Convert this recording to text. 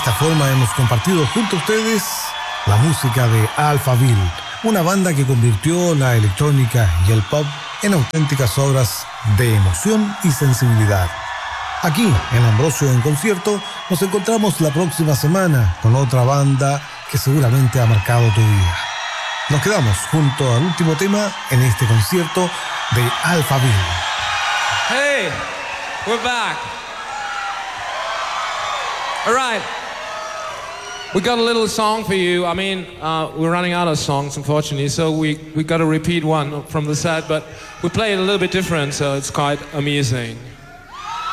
esta forma hemos compartido junto a ustedes la música de Alphaville, una banda que convirtió la electrónica y el pop en auténticas obras de emoción y sensibilidad. Aquí, en Ambrosio en Concierto, nos encontramos la próxima semana con otra banda que seguramente ha marcado tu vida. Nos quedamos junto al último tema en este concierto de Alphaville. Hey, we're back. All right. We got a little song for you. I mean, we're running out of songs, unfortunately, so we got to repeat one from the set, but we play it a little bit different, so it's quite amusing.